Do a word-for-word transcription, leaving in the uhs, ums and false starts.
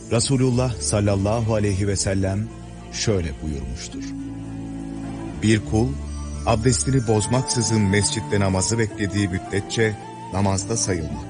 Resulullah sallallahu aleyhi ve sellem şöyle buyurmuştur. Bir kul, abdestini bozmaksızın mescitte namazı beklediği müddetçe namazda sayılmaktadır.